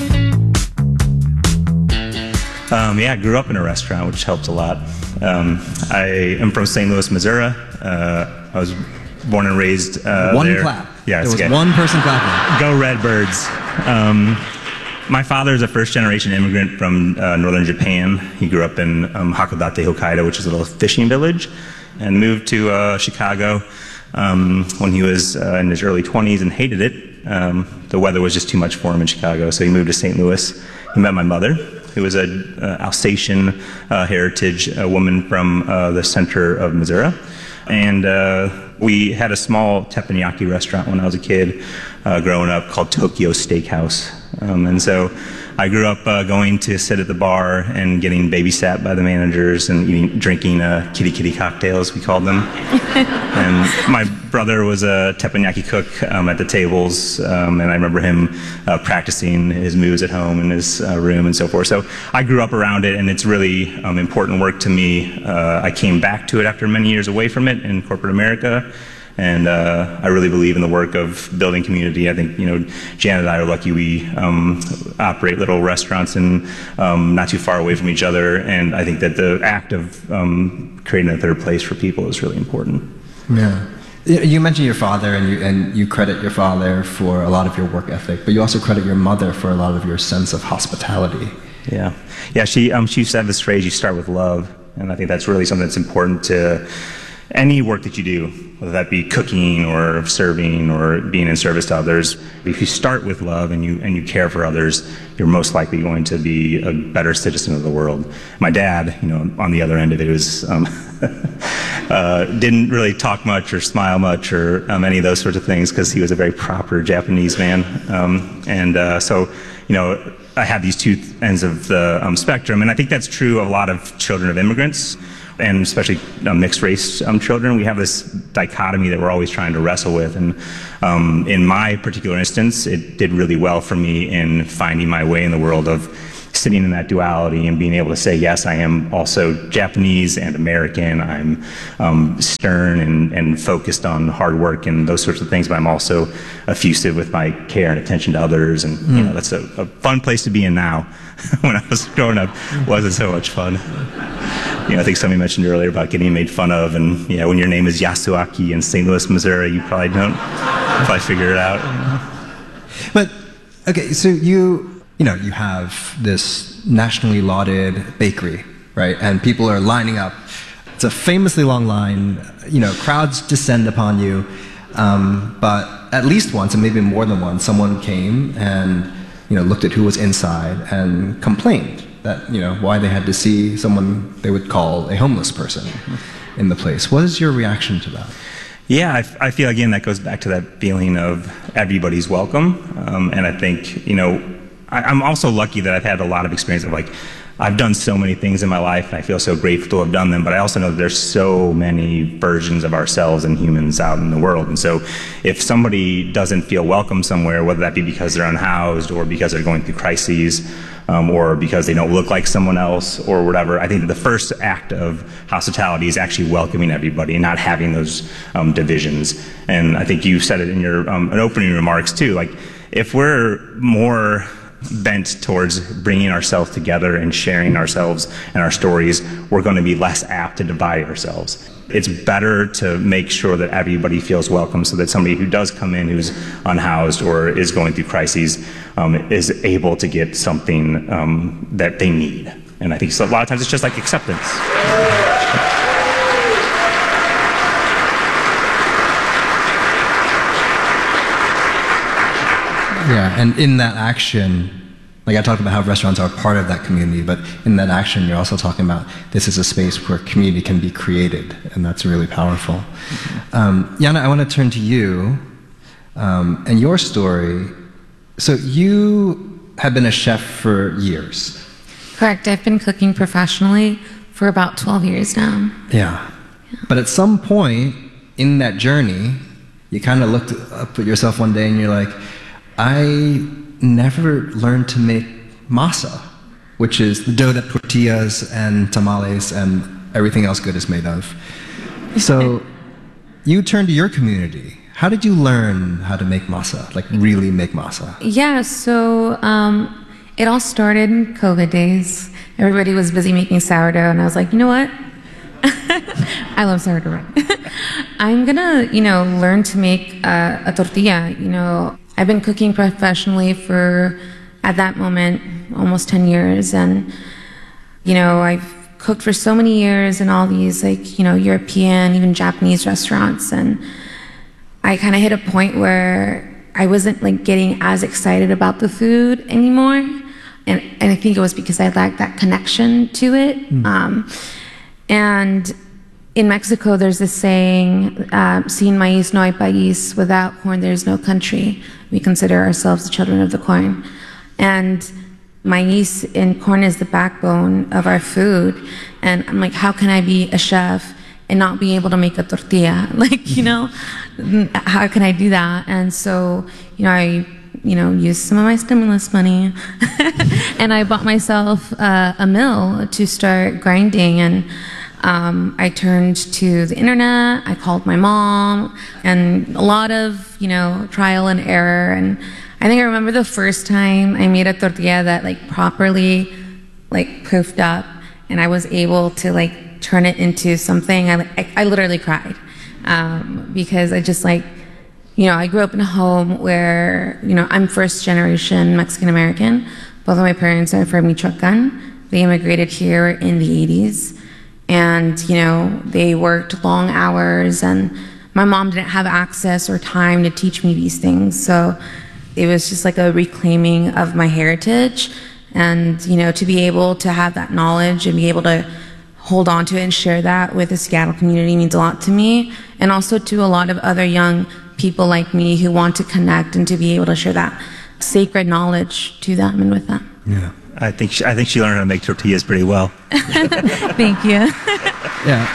Um, yeah, I grew up in a restaurant, which helped a lot. Um, I am from Saint Louis, Missouri. Uh, I was born and raised uh, One there. clap. Yeah, there was okay. one person clapping. Go Redbirds. Um, my father is a first-generation immigrant from uh, northern Japan. He grew up in um, Hakodate, Hokkaido, which is a little fishing village, and moved to uh, Chicago um, when he was uh, in his early twenties and hated it. Um, the weather was just too much for him in Chicago, so he moved to Saint Louis. He met my mother, who was an uh, Alsatian uh, heritage uh, woman from uh, the center of Missouri. And uh, we had a small teppanyaki restaurant when I was a kid uh, growing up called Tokyo Steakhouse. Um, and so I grew up uh, going to sit at the bar and getting babysat by the managers and eating, drinking uh, kitty kitty cocktails, we called them. And my brother was a teppanyaki cook um, at the tables, um, and I remember him uh, practicing his moves at home in his uh, room and so forth. So I grew up around it, and it's really um, important work to me. Uh, I came back to it after many years away from it in corporate America. And uh, I really believe in the work of building community. I think, you know, Jan and I are lucky we um, operate little restaurants and um, not too far away from each other. And I think that the act of um, creating a third place for people is really important. Yeah. You mentioned your father, and you, and you credit your father for a lot of your work ethic, but you also credit your mother for a lot of your sense of hospitality. Yeah. Yeah, she, um, she used to have this phrase, you start with love. And I think that's really something that's important to any work that you do, whether that be cooking or serving or being in service to others. If you start with love and you and you care for others, you're most likely going to be a better citizen of the world. My dad, you know, on the other end of it, was um, uh, didn't really talk much or smile much or um, any of those sorts of things because he was a very proper Japanese man, um, and uh, so you know. I have these two ends of the um, spectrum, and I think that's true of a lot of children of immigrants. and especially uh, mixed race um, children, we have this dichotomy that we're always trying to wrestle with. And um, in my particular instance, it did really well for me in finding my way in the world of sitting in that duality and being able to say, yes, I am also Japanese and American. I'm um, stern and, and focused on hard work and those sorts of things, but I'm also effusive with my care and attention to others. And mm. you know, that's a, a fun place to be in now. When I was growing up, it wasn't so much fun. You know, I think somebody mentioned earlier about getting made fun of, and you know, when your name is Yasuaki in Saint Louis, Missouri, you probably don't probably figure it out. You know? But okay, so you. You know, you have this nationally lauded bakery, right? And people are lining up. It's a famously long line. You know, crowds descend upon you. Um, but at least once, and maybe more than once, someone came and, you know, looked at who was inside and complained that, you know, why they had to see someone they would call a homeless person in the place. What is your reaction to that? Yeah, I, I feel, again, that goes back to that feeling of everybody's welcome. Um, and I think, you know, I, I'm also lucky that I've had a lot of experience of, like, I've done so many things in my life, and I feel so grateful to have done them, but I also know that there's so many versions of ourselves and humans out in the world. And so if somebody doesn't feel welcome somewhere, whether that be because they're unhoused or because they're going through crises, um, or because they don't look like someone else or whatever, I think that the first act of hospitality is actually welcoming everybody and not having those um, divisions. And I think you said it in your um, opening remarks too, like, if we're more bent towards bringing ourselves together and sharing ourselves and our stories, we're going to be less apt to divide ourselves. It's better to make sure that everybody feels welcome, so that somebody who does come in who's unhoused or is going through crises um, is able to get something um, that they need. And I think so a lot of times it's just like acceptance. Yeah, and in that action, like I talked about how restaurants are part of that community, but in that action, you're also talking about this is a space where community can be created, and that's really powerful. Mm-hmm. Um, Yana, I want to turn to you um, and your story. So you have been a chef for years. Correct. I've been cooking professionally for about twelve years now. Yeah. yeah. But at some point in that journey, you kind of looked up at yourself one day and you're like, I never learned to make masa, which is the dough that tortillas and tamales and everything else good is made of. So you turned to your community. How did you learn how to make masa, like really make masa? Yeah, so um, it all started in COVID days. Everybody was busy making sourdough, and I was like, you know what? I love sourdough bread. I'm gonna, you know, learn to make uh, a tortilla, you know. I've been cooking professionally for, at that moment, almost ten years. And, you know, I've cooked for so many years in all these, like, you know, European, even Japanese restaurants. And I kind of hit a point where I wasn't, like, getting as excited about the food anymore. And, and I think it was because I lacked that connection to it. Mm. Um, and in Mexico, there's this saying, uh, sin maíz no hay país, without corn there's no country. We consider ourselves the children of the corn. And maíz and corn is the backbone of our food. And I'm like, how can I be a chef and not be able to make a tortilla? Like, you know, how can I do that? And so, you know, I, you know, used some of my stimulus money and I bought myself uh, a mill to start grinding. And Um, I turned to the internet, I called my mom, and a lot of, you know, trial and error. And I think I remember the first time I made a tortilla that, like, properly, like, poofed up, and I was able to, like, turn it into something. I, I, I literally cried, um, because I just, like, you know, I grew up in a home where, you know, I'm first generation Mexican American. Both of my parents are from Michoacan. They immigrated here in the eighties. And, you know, they worked long hours, and my mom didn't have access or time to teach me these things. So it was just like a reclaiming of my heritage. And, you know, to be able to have that knowledge and be able to hold on to it and share that with the Seattle community means a lot to me. And also to a lot of other young people like me who want to connect and to be able to share that sacred knowledge to them and with them. Yeah. I think she, I think she learned how to make tortillas pretty well. Thank you. Yeah.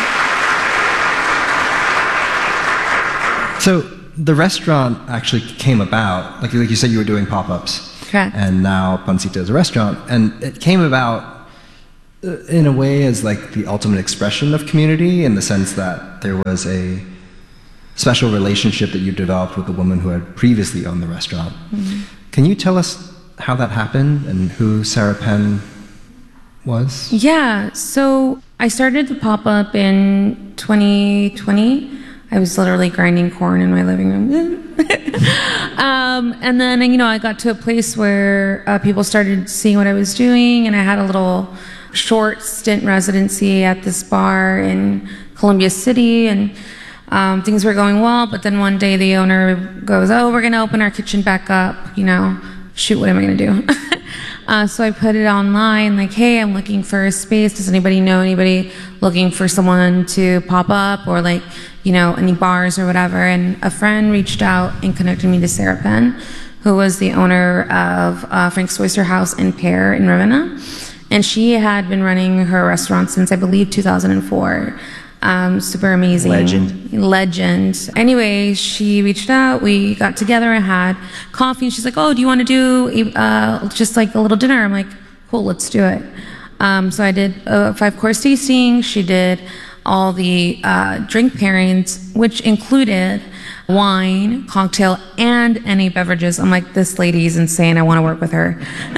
So the restaurant actually came about, like, like you said, you were doing pop-ups. Correct. And now Pancita is a restaurant. And it came about uh, in a way as like the ultimate expression of community, in the sense that there was a special relationship that you developed with the woman who had previously owned the restaurant. Mm-hmm. Can you tell us how that happened and who Sarah Penn was? Yeah, so I started the pop-up in twenty twenty. I was literally grinding corn in my living room. um, and then, you know, I got to a place where uh, people started seeing what I was doing, and I had a little short stint residency at this bar in Columbia City, and um, things were going well. But then one day the owner goes, oh, we're going to open our kitchen back up, you know, shoot, what am I going to do? Uh, so I put it online, like, hey, I'm looking for a space. Does anybody know anybody looking for someone to pop up, or like, you know, any bars or whatever? And a friend reached out and connected me to Sarah Penn, who was the owner of uh, Frank's Oyster House and Pear in Ravenna. And she had been running her restaurant since, I believe, two thousand four. Um, super amazing. Legend. Legend. Anyway, she reached out, we got together and had coffee, and she's like, oh, do you want to do uh, just like a little dinner? I'm like, cool, let's do it. Um, so I did a five-course tasting. She did all the uh, drink pairings, which included wine, cocktail, and any beverages. I'm like, this lady is insane. I want to work with her.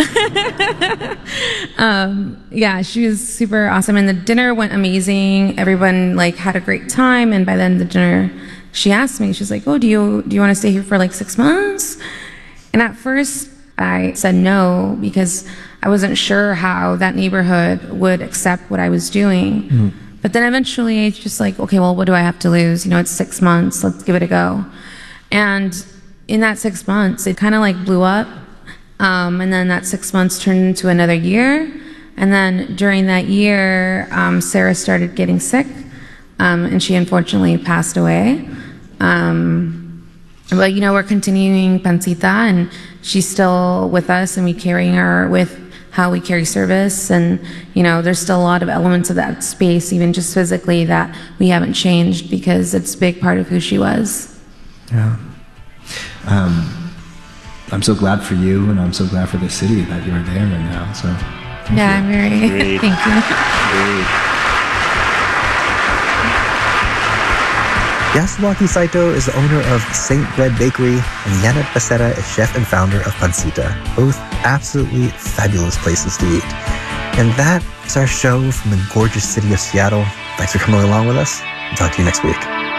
um, yeah, she was super awesome. And the dinner went amazing. Everyone like had a great time. And by then the dinner, she asked me, she's like, oh, do you, do you want to stay here for like six months? And at first I said no, because I wasn't sure how that neighborhood would accept what I was doing. Mm-hmm. But then eventually it's just like, okay, well, what do I have to lose? You know, it's six months. Let's give it a go. And in that six months, it kind of like blew up. Um, and then that six months turned into another year. And then during that year, um, Sarah started getting sick. Um, and she unfortunately passed away. Um, but, you know, we're continuing Pancita, and she's still with us, and we carry her with how we carry service. And, you know, there's still a lot of elements of that space, even just physically, that we haven't changed, because it's a big part of who she was. Yeah. Um, I'm so glad for you, and I'm so glad for the city that you're there right now. So, yeah, I'm very, Great. thank you. Great. Yasuaki Saito is the owner of Saint Bread Bakery, and Janet Becerra is chef and founder of Pancita, both absolutely fabulous places to eat. And that is our show from the gorgeous city of Seattle. Thanks for coming along with us. I'll talk to you next week.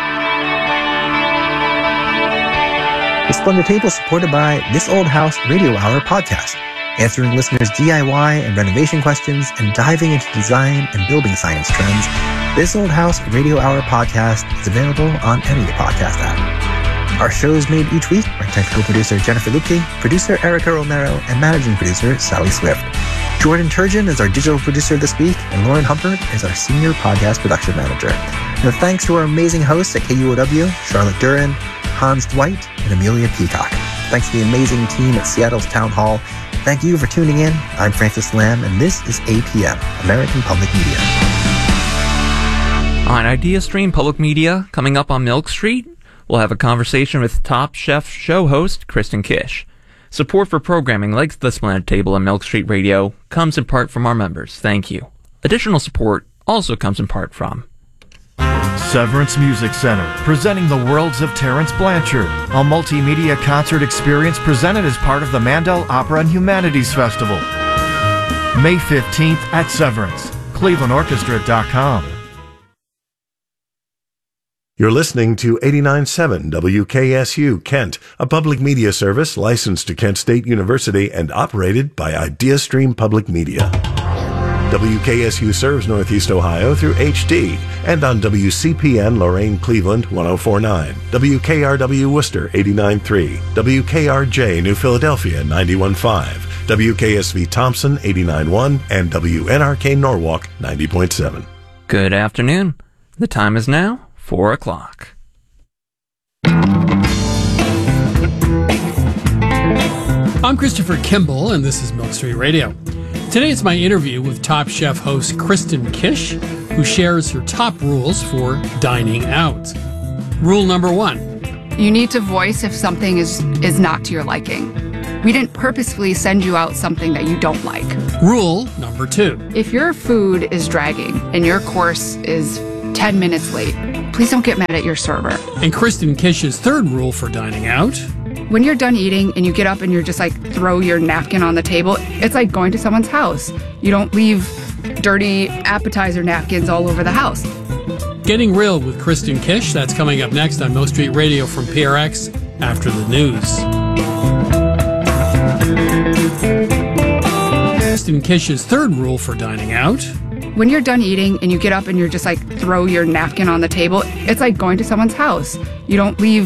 The Splendid Table is supported by This Old House Radio Hour podcast, answering listeners' D I Y and renovation questions and diving into design and building science trends. This Old House Radio Hour podcast is available on any podcast app. Our show is made each week by technical producer Jennifer Lupke, producer Erica Romero, and managing producer Sally Swift. Jordan Turgeon is our digital producer this week, and Lauren Humpert is our senior podcast production manager. And thanks to our amazing hosts at K U O W, Charlotte Duran, Hans Dwight, and Amelia Peacock. Thanks to the amazing team at Seattle's Town Hall. Thank you for tuning in. I'm Francis Lamb, and this is A P M, American Public Media. On IdeaStream Public Media, coming up on Milk Street, we'll have a conversation with Top Chef show host Kristen Kish. Support for programming like The Splendid Table and Milk Street Radio comes in part from our members. Thank you. Additional support also comes in part from Severance Music Center, presenting the worlds of Terence Blanchard, a multimedia concert experience presented as part of the Mandel Opera and Humanities Festival. May fifteenth at Severance, cleveland orchestra dot com. You're listening to eighty-nine point seven W K S U Kent, a public media service licensed to Kent State University and operated by IdeaStream Public Media. W K S U serves Northeast Ohio through H D and on W C P N Lorain Cleveland one oh four point nine, W K R W Worcester eighty-nine point three, W K R J New Philadelphia ninety-one point five, W K S V Thompson eighty-nine point one, and W N R K Norwalk ninety point seven. Good afternoon. The time is now Four o'clock. I'm Christopher Kimball, and this is Milk Street Radio. Today it's my interview with Top Chef host Kristen Kish, who shares her top rules for dining out. Rule number one. You need to voice if something is, is not to your liking. We didn't purposefully send you out something that you don't like. Rule number two. If your food is dragging and your course is ten minutes late, please don't get mad at your server. And Kristen Kish's third rule for dining out. When you're done eating and you get up and you're just like throw your napkin on the table, it's like going to someone's house. You don't leave dirty appetizer napkins all over the house. Getting Real with Kristen Kish, that's coming up next on Milk Street Radio from P R X after the news. Kristen Kish's third rule for dining out. When you're done eating and you get up and you're just like throw your napkin on the table, it's like going to someone's house. You don't leave